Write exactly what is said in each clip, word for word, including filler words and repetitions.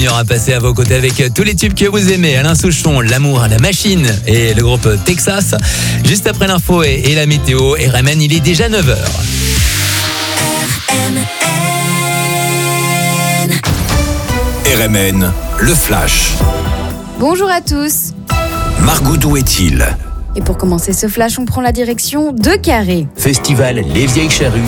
Il y aura passé à vos côtés avec tous les tubes que vous aimez. Alain Souchon, L'amour à la machine et le groupe Texas. Juste après l'info et, et la météo, R M N, il est déjà neuf heures. R M N, le flash. Bonjour à tous. Margot, d'où est-il ? Et pour commencer ce flash, on prend la direction de Carré. Festival Les Vieilles Charrues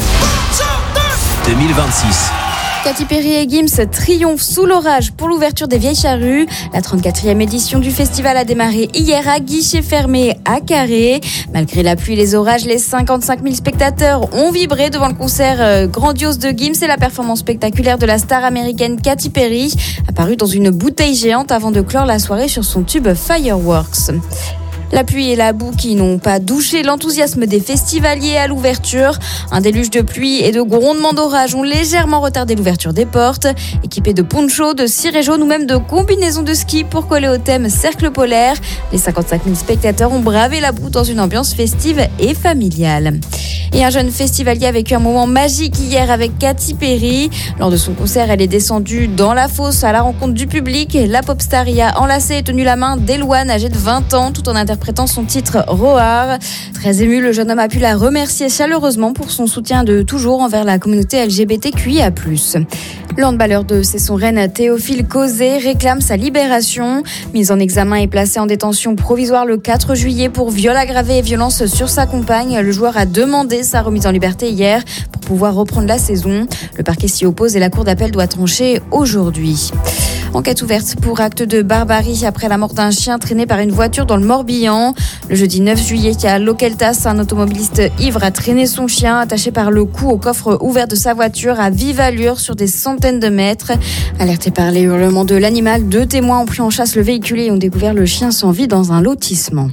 deux mille vingt-six. Katy Perry et Gims triomphent sous l'orage pour l'ouverture des Vieilles Charrues. La trente-quatrième édition du festival a démarré hier à guichet fermé à Carré. Malgré la pluie et les orages, les cinquante-cinq mille spectateurs ont vibré devant le concert grandiose de Gims et la performance spectaculaire de la star américaine Katy Perry, apparue dans une bouteille géante avant de clore la soirée sur son tube Fireworks. La pluie et la boue qui n'ont pas douché l'enthousiasme des festivaliers à l'ouverture. Un déluge de pluie et de grondements d'orage ont légèrement retardé l'ouverture des portes. Équipés de ponchos, de cirés jaunes ou même de combinaisons de ski pour coller au thème cercle polaire, les cinquante-cinq mille spectateurs ont bravé la boue dans une ambiance festive et familiale. Et un jeune festivalier a vécu un moment magique hier avec Katy Perry. Lors de son concert, elle est descendue dans la fosse à la rencontre du public. La popstar y a enlacé et tenu la main d'Eloane, âgée de vingt ans, tout en interprétant son titre Roar. Très ému, le jeune homme a pu la remercier chaleureusement pour son soutien de toujours envers la communauté L G B T Q I A plus. Le handballeur de Cesson-Rennes, Théophile Cauzet, réclame sa libération. Mis en examen et placé en détention provisoire le quatre juillet pour viol aggravé et violence sur sa compagne, le joueur a demandé sa remise en liberté hier pour pouvoir reprendre la saison. Le parquet s'y oppose et la cour d'appel doit trancher aujourd'hui. Enquête ouverte pour acte de barbarie après la mort d'un chien traîné par une voiture dans le Morbihan. Le jeudi neuf juillet, à Lokeltas, un automobiliste ivre a traîné son chien attaché par le cou au coffre ouvert de sa voiture à vive allure sur des centaines de mètres. Alertés par les hurlements de l'animal, deux témoins ont pris en chasse le véhicule et ont découvert le chien sans vie dans un lotissement.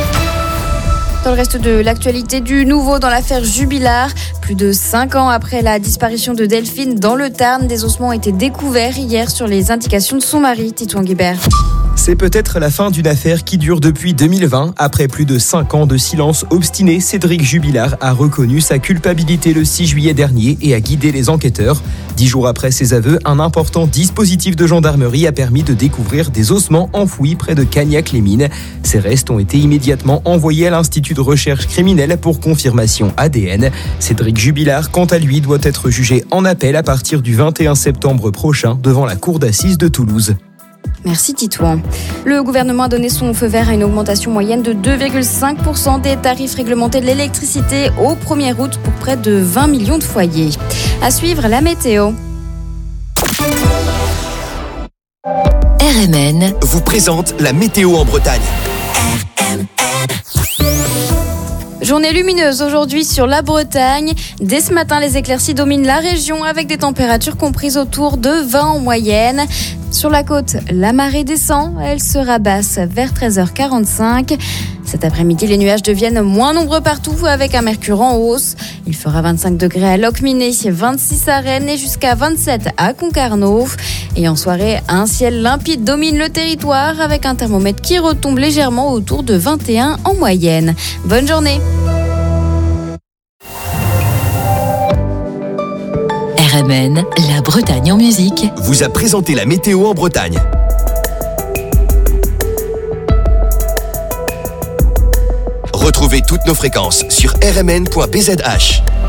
Dans le reste de l'actualité, du nouveau dans l'affaire Jubilard. Plus de cinq ans après la disparition de Delphine dans le Tarn, des ossements ont été découverts hier sur les indications de son mari, Titouan Guibert. C'est peut-être la fin d'une affaire qui dure depuis deux mille vingt. Après plus de cinq ans de silence obstiné, Cédric Jubilard a reconnu sa culpabilité le six juillet dernier et a guidé les enquêteurs. Dix jours après ses aveux, un important dispositif de gendarmerie a permis de découvrir des ossements enfouis près de Cagnac-les-Mines. Ces restes ont été immédiatement envoyés à l'Institut de recherche criminelle pour confirmation A D N. Cédric Jubilard, quant à lui, doit être jugé en appel à partir du vingt et un septembre prochain devant la cour d'assises de Toulouse. Merci Titouan. Le gouvernement a donné son feu vert à une augmentation moyenne de deux virgule cinq pour cent des tarifs réglementés de l'électricité au premier août pour près de vingt millions de foyers. À suivre, la météo. R M N vous présente la météo en Bretagne. Journée lumineuse aujourd'hui sur la Bretagne. Dès ce matin, les éclaircies dominent la région avec des températures comprises autour de vingt en moyenne. Sur la côte, la marée descend. Elle sera basse vers treize heures quarante-cinq. Cet après-midi, les nuages deviennent moins nombreux partout avec un mercure en hausse. Il fera vingt-cinq degrés à Locminé, vingt-six à Rennes et jusqu'à vingt-sept à Concarneau. Et en soirée, un ciel limpide domine le territoire avec un thermomètre qui retombe légèrement autour de vingt et un en moyenne. Bonne journée. R M N, la Bretagne en musique, vous a présenté la météo en Bretagne. Retrouvez toutes nos fréquences sur r m n point b z h.